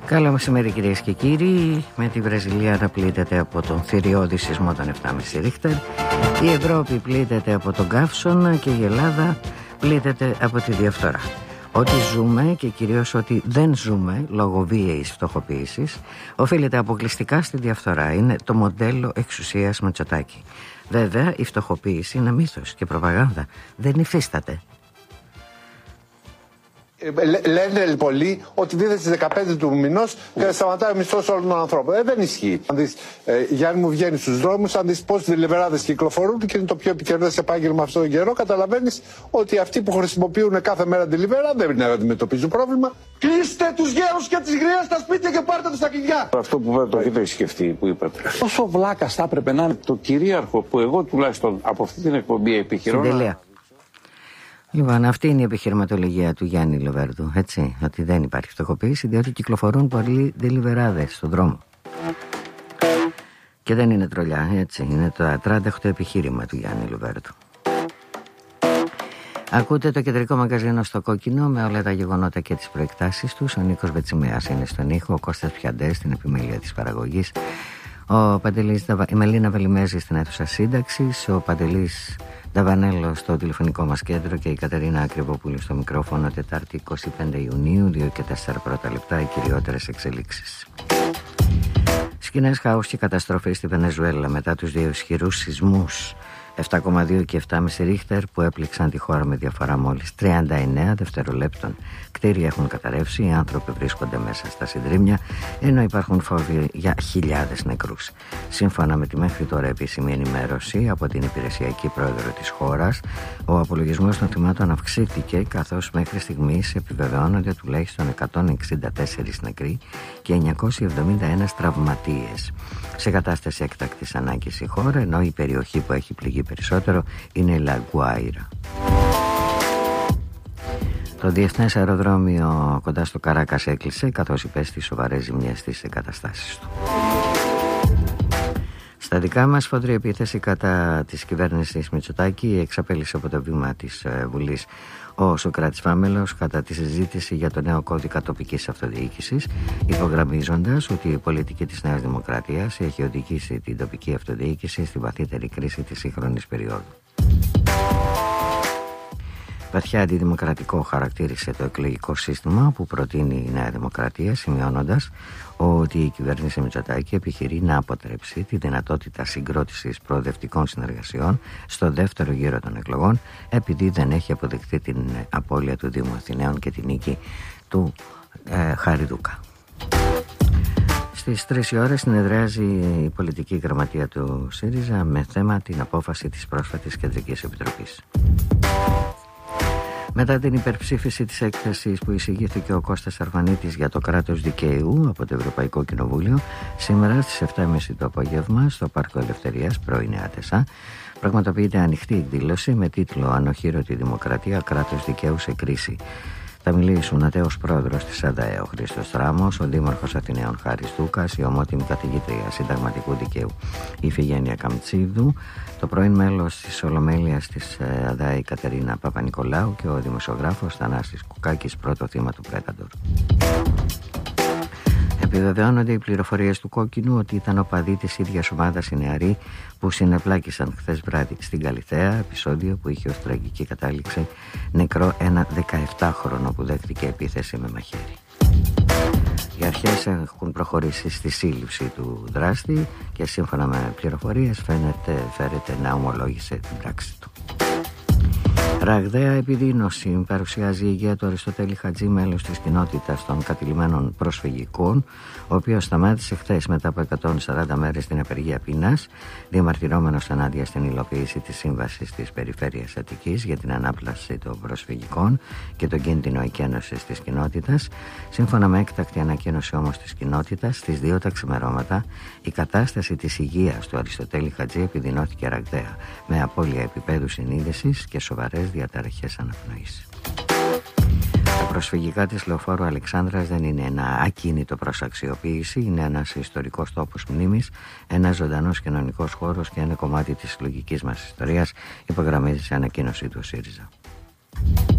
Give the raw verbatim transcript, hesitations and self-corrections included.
Καλό μεσημέρι κυρίες και κύριοι. Με τη Βραζιλία να πλήττεται από τον θηριώδη σεισμό των επτά κόμμα πέντε Ρίχτερ, η Ευρώπη πλήττεται από τον καύσωνα και η Ελλάδα πλήττεται από τη διαφθορά. Ό,τι ζούμε και κυρίως ό,τι δεν ζούμε λόγω βίαιης φτωχοποίησης οφείλεται αποκλειστικά στη διαφθορά. Είναι το μοντέλο εξουσίας Μητσοτάκη. Βέβαια η φτωχοποίηση είναι μύθος και προπαγάνδα. Δεν υφίσταται. Λένε πολλοί ότι δίδεται στις δεκαπέντε του μηνός και σταματάει ο μισθός όλων των ανθρώπων. Ε, δεν ισχύει. Αν δεις, ε, Γιάννη μου, βγαίνει στους δρόμους, αν δεις πόσοι διλιβεράδες κυκλοφορούν και είναι το πιο επικερδές επάγγελμα αυτόν τον καιρό, καταλαβαίνεις ότι αυτοί που χρησιμοποιούν κάθε μέρα ντιλιβερά δεν αντιμετωπίζουν πρόβλημα. Κλείστε τους γέρους και τις γριές στα σπίτια και πάρτε τους τα κλειδιά. Αυτό που το έχετε σκεφτεί, που είπατε. Πόσο βλάκας θα έπρεπε να είναι το κυρίαρχο που εγώ τουλάχιστον από αυτή την εκπομπή επιχειρώ. Λοιπόν, αυτή είναι η επιχειρηματολογία του Γιάννη Λοβέρδου, έτσι, ότι δεν υπάρχει φτωχοποίηση διότι κυκλοφορούν πολλοί ντελιβεράδες στον δρόμο. Και δεν είναι τρολιά, έτσι, είναι το ατράνταχτο επιχείρημα του Γιάννη Λοβέρδου. Ακούτε το κεντρικό μαγκαζίνο στο κόκκινο με όλα τα γεγονότα και τις προεκτάσεις τους. Ο Νίκος Μπετσιμέας είναι στον ήχο, ο Κώστας Πιαντές στην επιμέλεια της παραγωγής, ο Παντελής, η Μελίνα Βελιμέζη στην αίθουσα σύνταξης, ο Παντελής Νταβανέλο στο τηλεφωνικό μας κέντρο και η Κατερίνα Ακριβοπούλου στο μικρόφωνο. Τετάρτη εικοστή πέμπτη Ιουνίου, δύο και τέσσερα πρώτα λεπτά, οι κυριότερες εξελίξεις. Σκηνές χάους και καταστροφή στη Βενεζουέλα μετά τους δύο ισχυρούς σεισμούς επτά κόμμα δύο και επτά κόμμα πέντε Ρίχτερ που έπληξαν τη χώρα με διαφορά μόλις τριάντα εννέα δευτερολέπτων. Κτίρια έχουν καταρρεύσει, οι άνθρωποι βρίσκονται μέσα στα συντρίμμια, ενώ υπάρχουν φόβοι για χιλιάδες νεκρούς. Σύμφωνα με τη μέχρι τώρα επίσημη ενημέρωση από την υπηρεσιακή πρόεδρο της χώρας, ο απολογισμός των θυμάτων αυξήθηκε, καθώς μέχρι στιγμής επιβεβαιώνονται τουλάχιστον εκατόν εξήντα τέσσερις νεκροί και εννιακόσιοι εβδομήντα ένα τραυματίες. Σε κατάσταση έκτακτης ανάγκης η χώρα, ενώ η περιοχή που έχει πληγεί περισσότερο είναι η Λαγκουάιρα. Το διεθνές αεροδρόμιο κοντά στο Καράκας έκλεισε, καθώς υπέστη σοβαρές ζημιές στις εγκαταστάσεις του. Στα δικά μας, σφοδρή επίθεση κατά της κυβέρνησης Μητσοτάκη εξαπέλυσε από το βήμα της Βουλής ο Σωκράτης Φάμελος κατά τη συζήτηση για το νέο κώδικα τοπικής αυτοδιοίκησης, υπογραμμίζοντας ότι η πολιτική της Νέας Δημοκρατίας έχει οδηγήσει την τοπική αυτοδιοίκηση στη βαθύτερη κρίση της σύγχρονης περίοδου. Βαθιά αντιδημοκρατικό χαρακτήρισε το εκλογικό σύστημα που προτείνει η Νέα Δημοκρατία, σημειώνοντας ότι η κυβέρνηση Μητσοτάκη επιχειρεί να αποτρέψει τη δυνατότητα συγκρότησης προοδευτικών συνεργασιών στο δεύτερο γύρο των εκλογών, επειδή δεν έχει αποδεχτεί την απώλεια του Δήμου Αθηναίων και την νίκη του ε, Χαριδούκα. Στις τρεις ώρες συνεδριάζει η πολιτική γραμματεία του ΣΥΡΙΖΑ με θέμα την απόφαση της πρόσφατης Κεντρικής Επιτροπής. Μετά την υπερψήφιση της έκθεσης που εισηγήθηκε ο Κώστας Αρβανίτης για το κράτος δικαίου από το Ευρωπαϊκό Κοινοβούλιο, σήμερα στις επτά και μισή το απόγευμα στο Πάρκο Ελευθερίας, πρώην Άτεσα, πραγματοποιείται ανοιχτή εκδήλωση με τίτλο «Ανοχήρωτη Δημοκρατία, κράτος δικαίου σε κρίση». Θα μιλήσουν ο τέος πρόεδρος της ΑΔΑΕ, ο Χρήστος Τράμος, ο δήμαρχος Αθηναίων Χάρης Δούκας, η ομότιμη καθηγήτρια συνταγματικού δικαίου η Ιφηγένεια Καμτσίδου, το πρώην μέλος της Ολομέλειας της ΑΔΑΕ η Κατερίνα Παπα-Νικολάου και ο δημοσιογράφος Θανάσης Κουκάκης, πρώτο θύμα του Πρέταντορ. Επιβεβαιώνονται οι πληροφορίες του Κόκκινου ότι ήταν οπαδοί της ίδιας ομάδας οι νεαροί που συνεπλάκησαν χθες βράδυ στην Καλιθέα, επεισόδιο που είχε ως τραγική κατάληξη νεκρό ένα δεκαεπτάχρονο που δέχτηκε επίθεση με μαχαίρι. Οι αρχές έχουν προχωρήσει στη σύλληψη του δράστη και σύμφωνα με πληροφορίες φαίνεται, φέρεται να ομολόγησε την πράξη του. Ραγδαία επιδείνωση παρουσιάζει η υγεία του Αριστοτέλη Χατζή, μέλος της κοινότητας των κατηλημένων προσφυγικών, ο οποίος σταμάτησε χθες μετά από εκατόν σαράντα μέρες στην απεργία πείνας, διαμαρτυρόμενος ενάντια στην υλοποίηση της σύμβασης της Περιφέρειας Αττικής για την ανάπλαση των προσφυγικών και τον κίνδυνο εκένωσης της κοινότητας. Σύμφωνα με έκτακτη ανακοίνωση όμως της κοινότητας, στις δύο τα ξημερώματα η κατάσταση της υγείας του Αριστοτέλη Χατζή επιδεινώθηκε ραγδαία, με απώλεια επίπεδου συνείδησης και σοβαρές διαταραχές αναπνοής. Τα προσφυγικά της Λεωφόρου Αλεξάνδρας δεν είναι ένα ακίνητο προς αξιοποίηση, είναι ένας ιστορικός τόπος μνήμης, ένας ζωντανός κοινωνικός χώρος και ένα κομμάτι της συλλογικής μας ιστορίας, υπογραμμίζει σε ανακοίνωσή του ΣΥΡΙΖΑ.